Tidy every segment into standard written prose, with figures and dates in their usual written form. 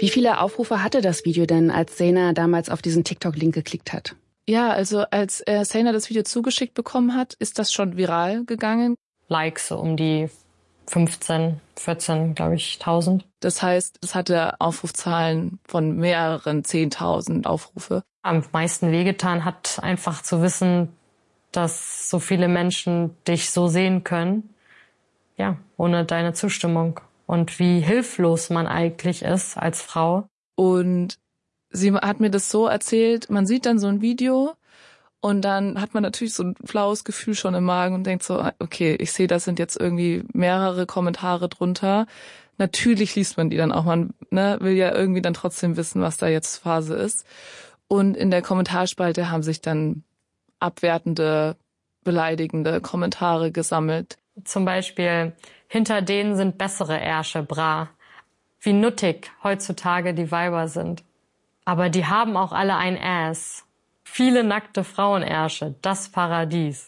Wie viele Aufrufe hatte das Video denn, als Zayn damals auf diesen TikTok-Link geklickt hat? Ja, also als Zayn das Video zugeschickt bekommen hat, ist das schon viral gegangen. Likes so um die 15, 14, glaube ich, 1000. Das heißt, es hatte Aufrufzahlen von mehreren 10.000 Aufrufe. Am meisten wehgetan hat einfach zu wissen, dass so viele Menschen dich so sehen können, ja, ohne deine Zustimmung. Und wie hilflos man eigentlich ist als Frau. Und sie hat mir das so erzählt, man sieht dann so ein Video und dann hat man natürlich so ein flaues Gefühl schon im Magen und denkt so, okay, ich sehe, das sind jetzt irgendwie mehrere Kommentare drunter. Natürlich liest man die dann auch, man will ja irgendwie dann trotzdem wissen, was da jetzt Phase ist. Und in der Kommentarspalte haben sich dann abwertende, beleidigende Kommentare gesammelt. Zum Beispiel, hinter denen sind bessere Ärsche, bra. Wie nuttig heutzutage die Weiber sind. Aber die haben auch alle ein Ass. Viele nackte Frauenärsche, das Paradies.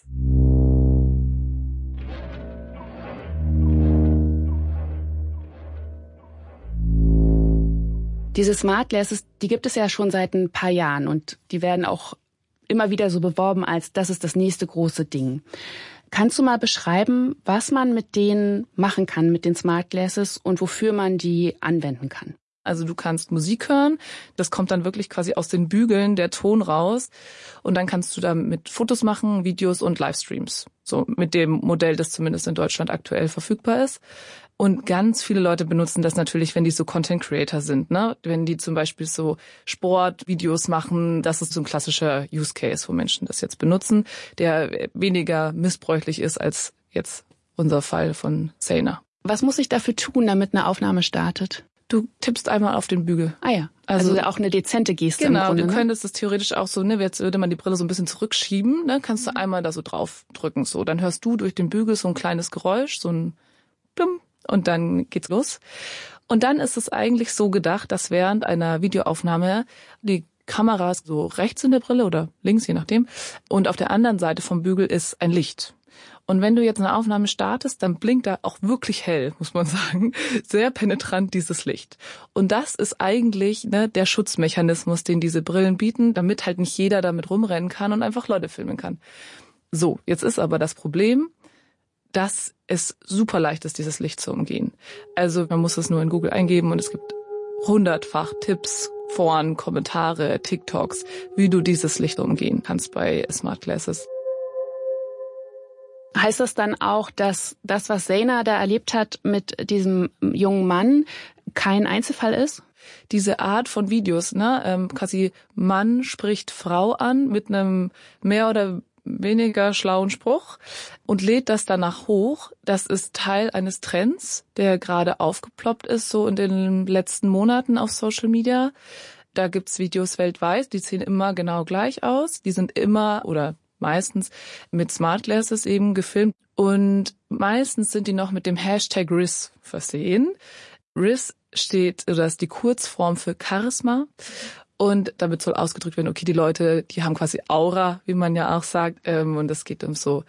Diese Smart Glasses, die gibt es ja schon seit ein paar Jahren und die werden auch immer wieder so beworben als das ist das nächste große Ding. Kannst du mal beschreiben, was man mit denen machen kann, mit den Smart Glasses und wofür man die anwenden kann? Also du kannst Musik hören, das kommt dann wirklich quasi aus den Bügeln, der Ton raus und dann kannst du damit Fotos machen, Videos und Livestreams. So mit dem Modell, das zumindest in Deutschland aktuell verfügbar ist. Und ganz viele Leute benutzen das natürlich, wenn die so Content Creator sind, ne? Wenn die zum Beispiel so Sportvideos machen, das ist so ein klassischer Use Case, wo Menschen das jetzt benutzen, der weniger missbräuchlich ist als jetzt unser Fall von Zayn. Was muss ich dafür tun, damit eine Aufnahme startet? Du tippst einmal auf den Bügel. Ah ja, also auch eine dezente Geste genau, im Grunde. Genau, du könntest es theoretisch auch so, jetzt würde man die Brille so ein bisschen zurückschieben, ne, kannst du einmal da so drauf drücken, so. Dann hörst du durch den Bügel so ein kleines Geräusch, so ein Plum, und dann geht's los. Und dann ist es eigentlich so gedacht, dass während einer Videoaufnahme die Kamera ist so rechts in der Brille oder links, je nachdem, und auf der anderen Seite vom Bügel ist ein Licht. Und wenn du jetzt eine Aufnahme startest, dann blinkt da auch wirklich hell, muss man sagen, sehr penetrant dieses Licht. Und das ist eigentlich der Schutzmechanismus, den diese Brillen bieten, damit halt nicht jeder damit rumrennen kann und einfach Leute filmen kann. So, jetzt ist aber das Problem, dass es super leicht ist, dieses Licht zu umgehen. Also man muss es nur in Google eingeben und es gibt 100-fach Tipps, Foren, Kommentare, TikToks, wie du dieses Licht umgehen kannst bei Smart Glasses. Heißt das dann auch, dass das, was Zayn da erlebt hat mit diesem jungen Mann, kein Einzelfall ist? Diese Art von Videos, quasi Mann spricht Frau an mit einem mehr oder weniger schlauen Spruch und lädt das danach hoch. Das ist Teil eines Trends, der gerade aufgeploppt ist, so in den letzten Monaten auf Social Media. Da gibt's Videos weltweit, die sehen immer genau gleich aus. Die sind immer oder meistens mit Smart Glasses eben gefilmt und meistens sind die noch mit dem Hashtag Riz versehen. Riz steht, oder ist die Kurzform für Charisma und damit soll ausgedrückt werden, okay, die Leute, die haben quasi Aura, wie man ja auch sagt, und es geht um so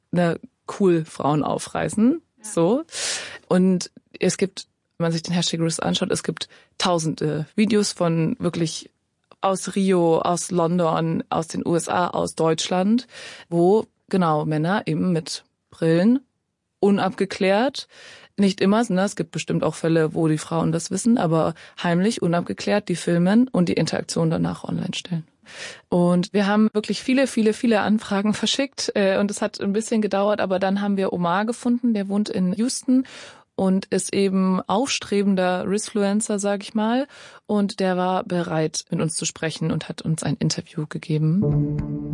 cool Frauen aufreißen, so. Und es gibt, wenn man sich den Hashtag Riz anschaut, es gibt tausende Videos von wirklich aus Rio, aus London, aus den USA, aus Deutschland, wo genau Männer eben mit Brillen unabgeklärt, nicht immer, es gibt bestimmt auch Fälle, wo die Frauen das wissen, aber heimlich, unabgeklärt die filmen und die Interaktion danach online stellen. Und wir haben wirklich viele Anfragen verschickt und es hat ein bisschen gedauert, aber dann haben wir Omar gefunden, der wohnt in Houston und ist eben aufstrebender Rizfluencer, sag ich mal. Und der war bereit, mit uns zu sprechen und hat uns ein Interview gegeben.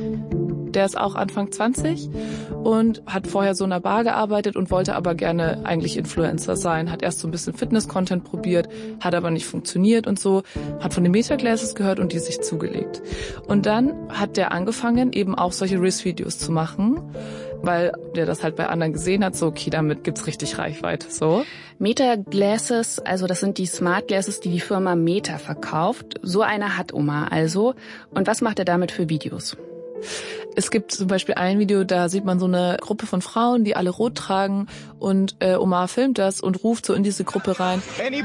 Der ist auch Anfang 20 und hat vorher so in einer Bar gearbeitet und wollte aber gerne eigentlich Influencer sein. Hat erst so ein bisschen Fitness-Content probiert, hat aber nicht funktioniert und so. Hat von den Meta-Glasses gehört und die sich zugelegt. Und dann hat der angefangen, eben auch solche Riz-Videos zu machen, weil der das halt bei anderen gesehen hat, so okay, damit gibt's richtig Reichweite, so. Meta Glasses, also das sind die Smart Glasses, die die Firma Meta verkauft. So eine hat Omar also. Und was macht er damit für Videos? Es gibt zum Beispiel ein Video, da sieht man so eine Gruppe von Frauen, die alle rot tragen und Omar filmt das und ruft so in diese Gruppe rein.